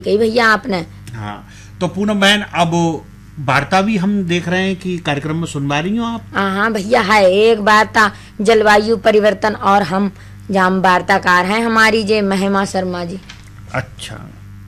कही भैया आपने। हाँ, तो पूनम बहन, अब वार्ता भी हम देख रहे हैं कि कार्यक्रम में सुन पा रही हो आप? हाँ भैया है, एक वार्ता जलवायु परिवर्तन और हम जहाँ वार्ताकार हैं हमारी जे महिमा शर्मा जी। अच्छा।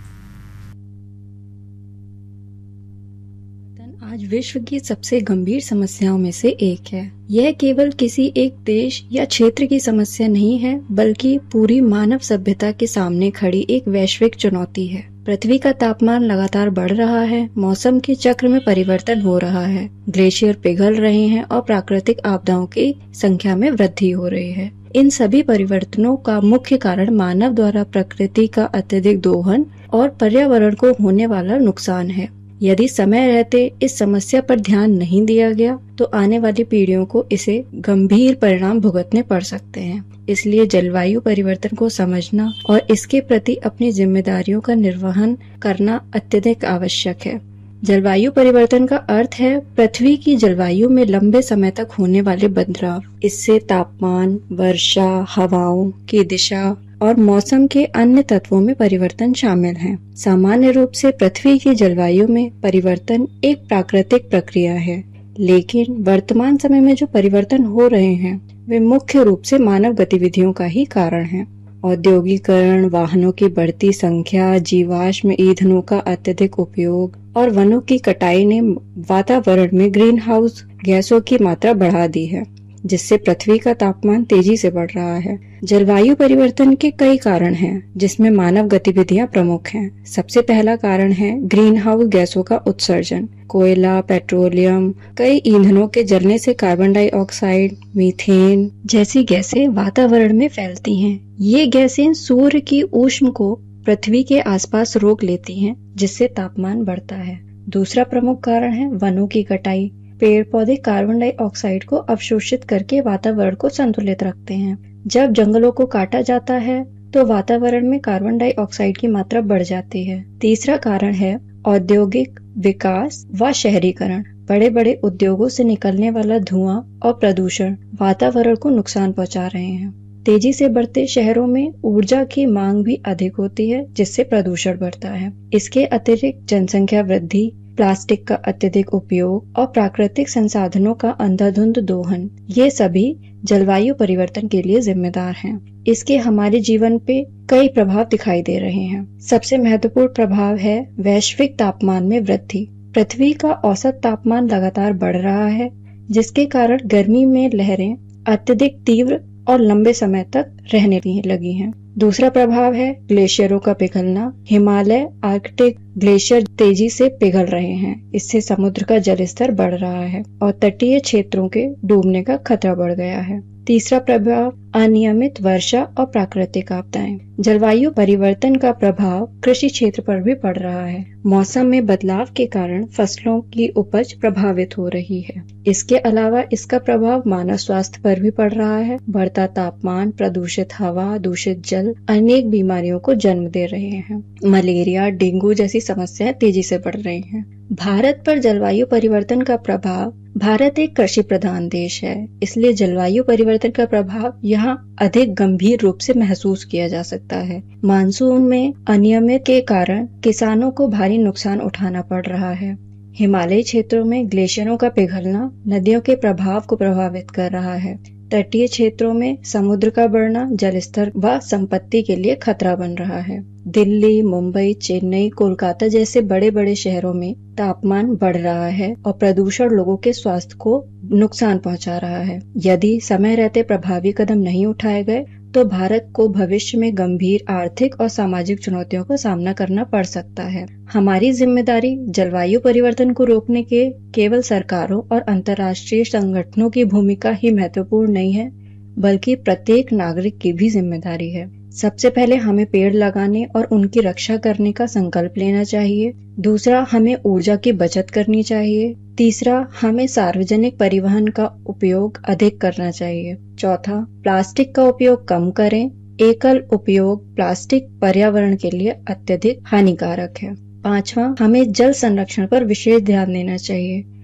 आज विश्व की सबसे गंभीर समस्याओं में से एक है। यह केवल किसी एक देश या क्षेत्र की समस्या नहीं है, बल्कि पूरी मानव सभ्यता के सामने खड़ी एक वैश्विक चुनौती है। पृथ्वी का तापमान लगातार बढ़ रहा है, मौसम के चक्र में परिवर्तन हो रहा है, ग्लेशियर पिघल रहे हैं और प्राकृतिक आपदाओं की संख्या में वृद्धि हो रही है। इन सभी परिवर्तनों का मुख्य कारण मानव द्वारा प्रकृति का अत्यधिक दोहन और पर्यावरण को होने वाला नुकसान है। यदि समय रहते इस समस्या पर ध्यान नहीं दिया गया तो आने वाली पीढ़ियों को इसे गंभीर परिणाम भुगतने पड़ सकते हैं। इसलिए जलवायु परिवर्तन को समझना और इसके प्रति अपनी जिम्मेदारियों का निर्वहन करना अत्यधिक आवश्यक है। जलवायु परिवर्तन का अर्थ है पृथ्वी की जलवायु में लंबे समय तक होने वाले बदलाव। इससे तापमान, वर्षा, हवाओं की दिशा और मौसम के अन्य तत्वों में परिवर्तन शामिल हैं। सामान्य रूप से पृथ्वी की जलवायु में परिवर्तन एक प्राकृतिक प्रक्रिया है, लेकिन वर्तमान समय में जो परिवर्तन हो रहे हैं वे मुख्य रूप से मानव गतिविधियों का ही कारण हैं। औद्योगिकरण, वाहनों की बढ़ती संख्या, जीवाश्म ईंधनों का अत्यधिक उपयोग और वनों की कटाई ने वातावरण में ग्रीन हाउस गैसों की मात्रा बढ़ा दी है, जिससे पृथ्वी का तापमान तेजी से बढ़ रहा है। जलवायु परिवर्तन के कई कारण हैं, जिसमें मानव गतिविधियां प्रमुख हैं। सबसे पहला कारण है ग्रीन हाउस गैसों का उत्सर्जन। कोयला, पेट्रोलियम, कई ईंधनों के जलने से कार्बन डाइऑक्साइड, मीथेन जैसी गैसें वातावरण में फैलती हैं। ये गैसें सूर्य की ऊष्मा को पृथ्वी के आसपास रोक लेती हैं, जिससे तापमान बढ़ता है। दूसरा प्रमुख कारण है वनों की कटाई। पेड़ पौधे कार्बन डाइऑक्साइड को अवशोषित करके वातावरण को संतुलित रखते हैं। जब जंगलों को काटा जाता है तो वातावरण में कार्बन डाइऑक्साइड की मात्रा बढ़ जाती है। तीसरा कारण है औद्योगिक विकास व शहरीकरण। बड़े बड़े उद्योगों से निकलने वाला धुआं और प्रदूषण वातावरण को नुकसान पहुंचा रहे हैं। तेजी से बढ़ते शहरों में ऊर्जा की मांग भी अधिक होती है, जिससे प्रदूषण बढ़ता है। इसके अतिरिक्त जनसंख्या वृद्धि, प्लास्टिक का अत्यधिक उपयोग और प्राकृतिक संसाधनों का अंधाधुंध दोहन, ये सभी जलवायु परिवर्तन के लिए जिम्मेदार हैं। इसके हमारे जीवन पे कई प्रभाव दिखाई दे रहे हैं। सबसे महत्वपूर्ण प्रभाव है वैश्विक तापमान में वृद्धि। पृथ्वी का औसत तापमान लगातार बढ़ रहा है, जिसके कारण गर्मी में लहरें अत्यधिक तीव्र और लंबे समय तक रहने लगी हैं। दूसरा प्रभाव है ग्लेशियरों का पिघलना। हिमालय, आर्कटिक ग्लेशियर तेजी से पिघल रहे हैं। इससे समुद्र का जल स्तर बढ़ रहा है और तटीय क्षेत्रों के डूबने का खतरा बढ़ गया है। तीसरा प्रभाव अनियमित वर्षा और प्राकृतिक आपदाएं। जलवायु परिवर्तन का प्रभाव कृषि क्षेत्र पर भी पड़ रहा है। मौसम में बदलाव के कारण फसलों की उपज प्रभावित हो रही है। इसके अलावा इसका प्रभाव मानव स्वास्थ्य पर भी पड़ रहा है। बढ़ता तापमान, प्रदूषित हवा, दूषित जल अनेक बीमारियों को जन्म दे रहे हैं। मलेरिया, डेंगू जैसी समस्याएं तेजी से बढ़ रही हैं। भारत पर जलवायु परिवर्तन का प्रभाव। भारत एक कृषि प्रधान देश है, इसलिए जलवायु परिवर्तन का प्रभाव यहाँ अधिक गंभीर रूप से महसूस किया जा सकता है। मानसून में अनियमित के कारण किसानों को भारी नुकसान उठाना पड़ रहा है। हिमालयी क्षेत्रों में ग्लेशियरों का पिघलना नदियों के प्रभाव को प्रभावित कर रहा है। तटीय क्षेत्रों में समुद्र का बढ़ना जल स्तर व संपत्ति के लिए खतरा बन रहा है। दिल्ली, मुंबई, चेन्नई, कोलकाता जैसे बड़े बड़े शहरों में तापमान बढ़ रहा है और प्रदूषण लोगों के स्वास्थ्य को नुकसान पहुंचा रहा है। यदि समय रहते प्रभावी कदम नहीं उठाए गए तो भारत को भविष्य में गंभीर आर्थिक और सामाजिक चुनौतियों का सामना करना पड़ सकता है। हमारी जिम्मेदारी जलवायु परिवर्तन को रोकने के केवल सरकारों और अंतर्राष्ट्रीय संगठनों की भूमिका ही महत्वपूर्ण नहीं है, बल्कि प्रत्येक नागरिक की भी जिम्मेदारी है। सबसे पहले हमें पेड़ लगाने और उनकी रक्षा करने का संकल्प लेना चाहिए। दूसरा, हमें ऊर्जा की बचत करनी चाहिए। तीसरा, हमें सार्वजनिक परिवहन का उपयोग अधिक करना चाहिए। चौथा, प्लास्टिक का उपयोग कम करें। एकल उपयोग प्लास्टिक पर्यावरण के लिए अत्यधिक हानिकारक है। पांचवा, हमें जल संरक्षण पर विशेष ध्यान देना चाहिए।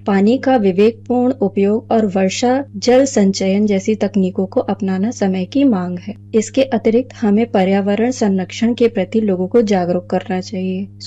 पानी का विवेकपूर्ण उपयोग और वर्षा जल संचयन जैसी तकनीकों को अपनाना समय की मांग है। इसके अतिरिक्त हमें पर्यावरण संरक्षण के प्रति लोगों को जागरूक करना चाहिए।